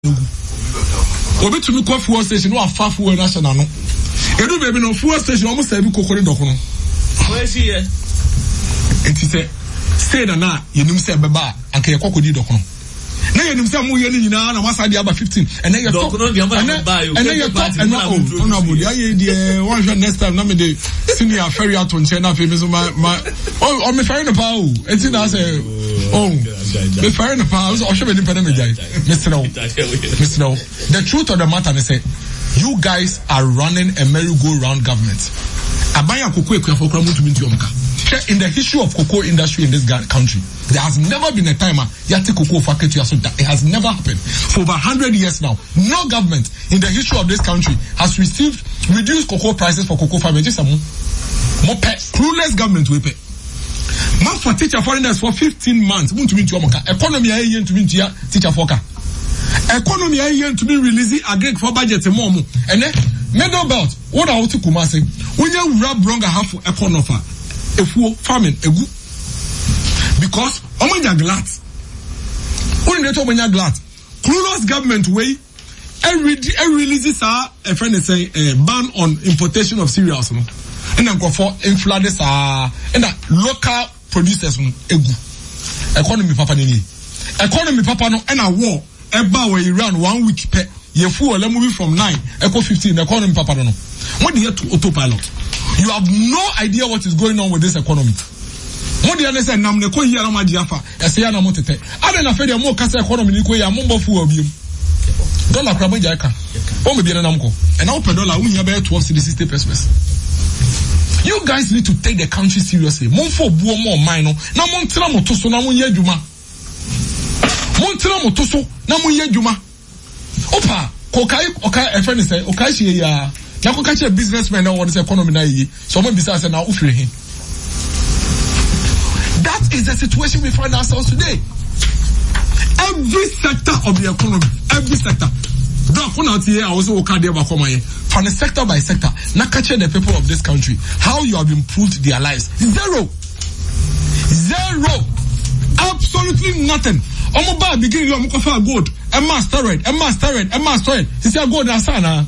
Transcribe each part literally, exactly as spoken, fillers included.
Obi to me fuel station no afa fuel national no. Edu baby no fuel station almost serve kokore doko no. Where is he? Enti say say na na yenim say beba anka ye kokodi doko no. Na yenim say mo ye ni nyina na wasa dia aba fifteen and then you talk and then you talk and now honorable ya ye the one next time na me the senior ferry out on China famous my my oh oh me ferry no pa o enti na say oh me ferry no pa o show me the pena me jai Mister No Mister No the truth of the matter is say you guys are running a merry-go-round government. Abaya cocoa ekwafo kra muntu minti omka. In the history of cocoa industry in this country, there has never been a time yati cocoa factory that it has never happened. For over one hundred years now, no government in the history of this country has received reduced cocoa prices for cocoa farmers. Just a more clueless government we pay. Man for teacher foreigners for fifteen months. Muntu minti omka. Economy aye yen to minti teacher foka. Economy aye yen to be releasing agric for budget more more. And then middle belt. What are we kumase? When you rub wrong a half economy. If we farming a good because omanya glad when they talk omanya glad clueless government way every every releases are a friend is saying a ban on importation of cereals no and then go for influence are and that local producers no egu economy papa ni economy papa no and a war eba where Iran one week pe ye fuel let moving from nine eco fifteen economy papa no what do you to autopilot. You have no idea what is going on with this economy. What do you say? Nam ne ko hiya na ma diafa. Ese ya na mo tete. Ade na fe de mo kasa economy ni ko ya mo mbofu obiem. Dollar kra mo jaika. O me bi na nam ko. And now per dollar unya be twelve to sixty pesos. You guys need to take the country seriously. Mo fo buo mo man no. Na mo ntra mo to so na mo nya adwuma. Mo ntra mo to so na mo nya adwuma. Opa, ko kai o kai e friend say o kai hie ya. Now, go catch a businessman now on this economy now. Someone besides now offering him. That is the situation we find ourselves today. Every sector of the economy, every sector. Don't here. I also work out there from from the sector by sector. Now, catch the people of this country how you have improved their lives. Zero, zero, absolutely nothing. I'm about beginning. I'm going for gold. A master red, a master red, a master red. This is gold and sana.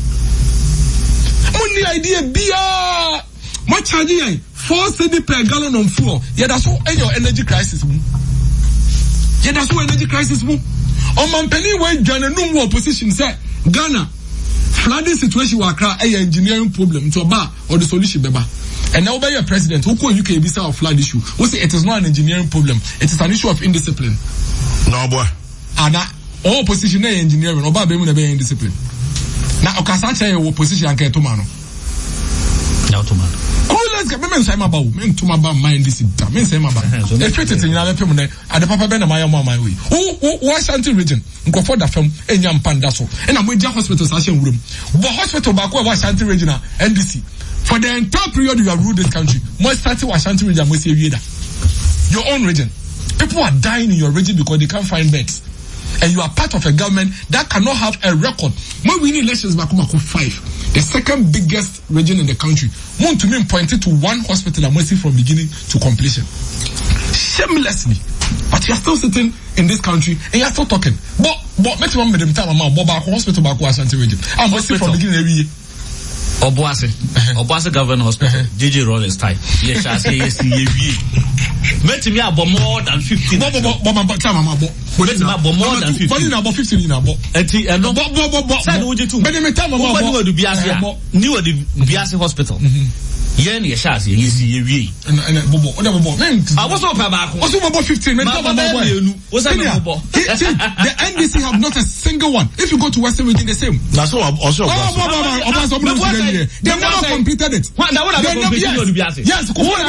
Only idea bia much charging four cedi per gallon on fuel. Yeah, that's all your energy crisis. Yeah, that's all energy crisis. On my penny when Ghana no more position say Ghana flooding situation will cry a engineering problem to a bar or the solution beba. And now by your president who call U K visa of flood issue. We say it is not an engineering problem, it is an issue of indiscipline. No boy. And all position engineering or bar be indiscipline. Now, Okasacha, your position and get to man. Now, to man. Oh, let's get men say my bow, men to my bam, mind this. Men say my bam. If it is in another permanent, and the Papa Ben and my my way. Oh, why Shanty region? Go for the film, and young pandaso. And I'm with your hospital session room. But hospital back over Shanty region, N D C. For the entire period you have ruled this country, most starting was Shanty region, we say your own region. People are dying in your region because they can't find beds. And you are part of a government that cannot have a record. When we need elections back home, five, the second biggest region in the country. Want to mean pointed to one hospital and waiting from beginning to completion. Shamelessly. But you are still sitting in this country and you are still talking. But but make sure them time about back hospital back to Ashanti region. I'm waiting from beginning every year. Obuasi, Obuasi Government Hospital, J J Rollins type. Yes, I say yes, yes. Met me about more than fifteen. But but but but time I'm about. But about more than fifteen. But you about fifteen in about. Eti and no. But but but but. Said would you too? But me time I'm about. What do you Biasi? New the Biasi Hospital. Yen yes, yes, yes, yes. And and bobo, what bobo? I was not about. What's about fifteen? Men talk about boy. What's that bobo? The N D C have not a single one. If you go to Western region, the same. That's what also. They never completed it. What that would have completed Biasi? Yes,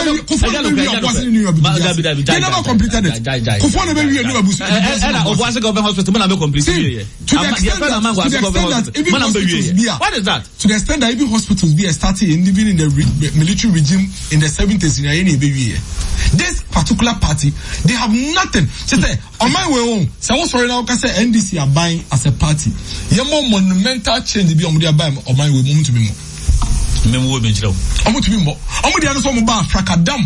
they never completed it. Kufana baby no abusu. And Obuasi Government Hospital man be completed. To the extent that even hospitals be. What is that? To the extent that even hospitals be starting even in the military regime in the seventies in any baby. This particular party, they have nothing. So say, on my way home, so what's right now? Can say N D C are buying as a party. You more monumental change be on the buying on my way moment to be more. Memo be jiro. Omo to be more. Omo the other some ba Fracadam.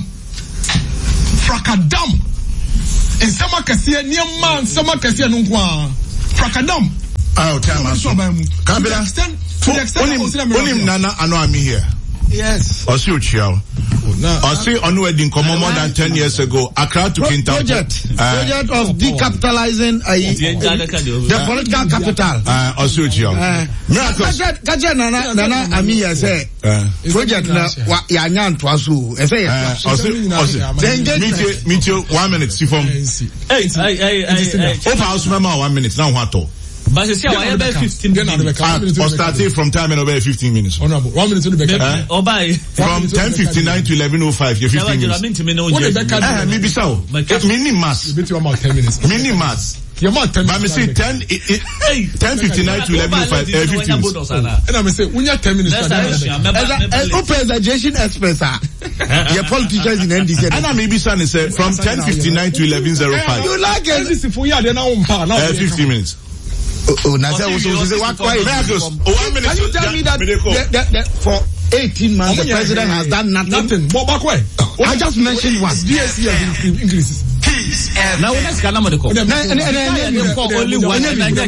Fracadam. In sama kasiye, niya man sama kasiye nungwa. Fracadam. Oh, time out. Kabila. Onim Nana Anoami here. Yes. Osi Uchiao. Osi Onu wedding come more than ten years ago. Accra to Kinta. Project. Uh, project of decapitalizing uh, the political capital. Uh, Osi Uchiao. Miracles. Kaja Nana Nana Ami say project na ya nyan twaso. E say Osi Osi. Meet you one minute. See from. Hey, hey, hey, hey. Open house member one minute. Now what to? But you see, I have fifteen minutes. Or starting from time and over fifteen minutes. Honorable, one minute to the back. Or by from ten fifty nine to eleven oh five. You're fifteen minutes. Maybe so. Mini mass. ten minutes. Mini mass. You're not ten minutes. But me say ten, ten fifty nine to eleven oh five. Fifteen minutes. And I say, when you're ten minutes. Open exaggeration express. Your politicians in N D C. And I maybe son is from ten fifty nine to eleven oh five. You like it? For you, they're now fifteen minutes. Oh, now say what quiet. Can you tell me that, that, that, that for eighteen months the president has done nothing? Nothing. But back way. I just mentioned one. D S C has increases. Now let's get number the call. Only one.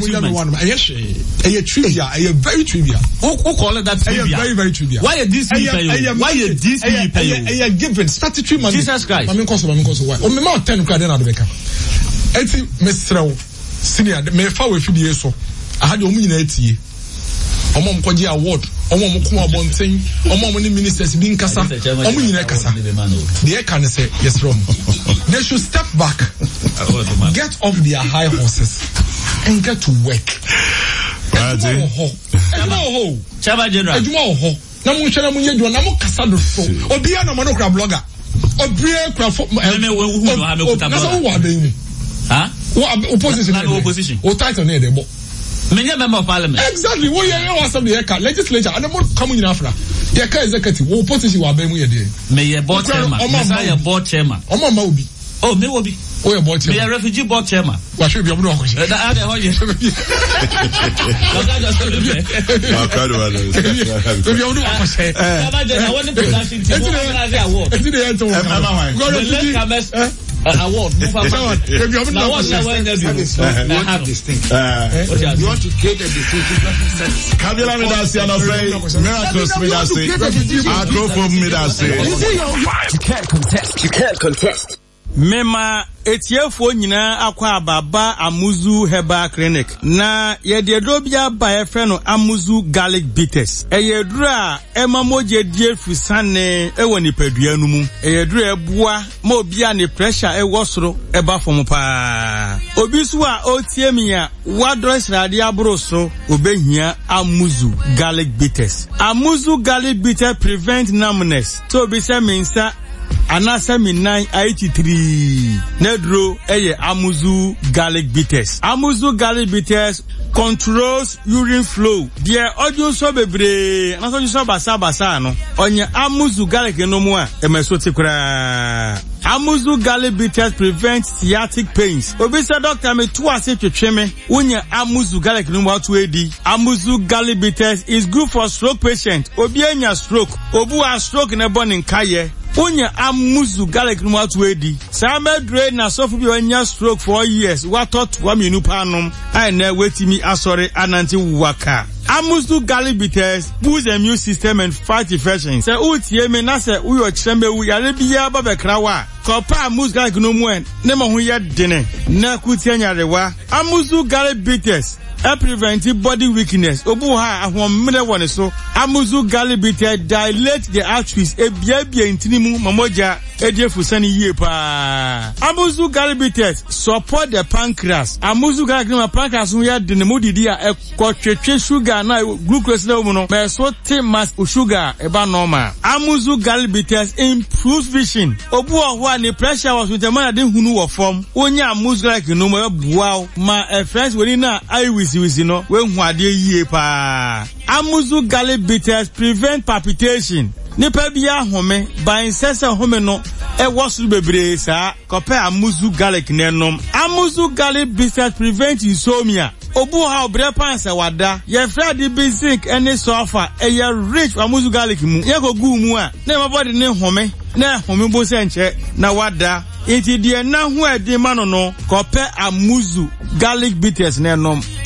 A trivia, a very trivia. Who call it that trivia? Very, very trivia. Why is this? Why is this? A given statutory money. Jesus Christ. I mean, cause, I mean, cause why? Oh, me more ten credit at the back. Eti Mister Senior, me fa we fi die so. Ahade omu nyina etie. Omo mkoje award, omo mko abonten, omo moni ministers bi nkasa, omu nyina kasa. The can say yes wrong. They should step back. Get off their high horses and get to work. Ejuma ho. Ejuma ho. Chaba General. Ejuma ho. Na mu hwe na mu nyedwo na mu kasa do so. Obi ya na mo no kra blogger. Obi e kra fo. Me me wo hu no ha me kuta blogger. Na so wo adan. Huh? What opposition? No opposition. What title near the book? Many member of parliament. Exactly. What you want some the legislature and the more coming in Africa. The executive. What opposition will be here? May your board chairman. May your board chairman. Oh, Mama will be. Oh, me will be. Oh, your board chairman. May your refugee board chairman. What should be a block? That other how you. Award. You want to create a distinction. Kabila me da say no say miracles me da say. Agro me da say. You can't contest. You can't contest. Mema etiefo nyina akwa ababa Amuzu Herbal Clinic na ye de drobia ba e fe no Amuzu Garlic Bitters eye dura e mamoje die fusane e woni padua nu mu eye dura ebua ma obi a ne pressure e wosoro e ba fom pa obi so a otie mi a wadro srade abro so obehia Amuzu Garlic Bitters. Amuzu Garlic Bitters prevent numbness so obi se mensa anasa mi nine eighty-three nedro eye Amuzu Garlic Bitters. Amuzu Garlic Bitters controls urine flow. Dear audio so bebre na so so basa basa no onye Amuzu Garlic no mu a emeso tikura. Amuzu Garlic Bitters prevent sciatic pains. Obi say doctor me two ase twetwe me unye Amuzu Garlic no mu atu edi. Amuzu Garlic Bitters is good for stroke patient. Obi anya stroke, obu a stroke na born in kaye. Unya Amuzu Garlic no atu edi. Sama dre na sofu bi anya stroke for years. Watot wa minu panom. Ai na wetimi asore ananti waka. Amuzu Garlic Bitters boosts the immune system and fight infections. Se utie me na se uyo chembe u yare biya ba bekrawa. Kopa Amuzu Garlic no mu en ne mo ho ye dene. Na kutie nyarewa. Amuzu Garlic Bitters e prevent body weakness. Obu ha ahomre woni so. Amuzu Garlic Bitters dilate the arteries e bia bia intinimu mamoja e die fusani yie pa. Amuzu Garlic Bitters support the pancreas. Amuzu Garlic no pancreas no ya dene modidi a e kwetwe sugar na glucose na mu no me so te mass sugar e ba normal. Amuzu Garlic Bitters improves vision. Obu ho a ne pressure was with the man de hunu wo form. Onya Amuzu Garlic no mo bua ma e friends we na eye wisi no we hu ade yie pa. Amuzu Garlic Bitters prevent palpitation. Nipa bia home ban sese home no e wosu bebre sa kope Amuzu Garlic nenom. Amuzu Garlic Bitters prevent insomnia. Obu ha obre pansa wada ye frade bi zinc ene sulfur e ye rich Amuzu Garlic mu ye go gu mu a na mabody ne home na home bo se nche na wada iti die na hu edi mano no kope Amuzu Garlic Bitters nenom.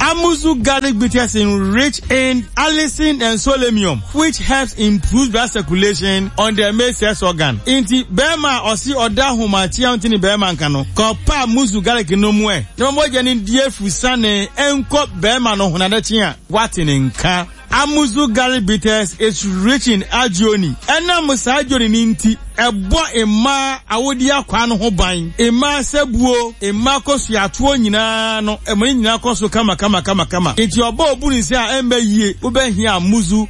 Amuzu garlic bitters enrich in allicin and selenium, which helps improve blood circulation on the male sex organ. Inti bema osi oda humatia untini bema nkano. Kopa amuzu garlic no mwe. Nima moja ni die fusane enko bema no hunadachia. Watini nka. Amuzu garlic bitters is rich in agioni. Ena musa agioni ninti. Ebo ema awodi akwa no ho ban. Ema sebuo, ema kosu atuo nyina no, ema nyina kosu kama kama kama kama. Enti obo obu ni se a embe yie, ube hia amuzu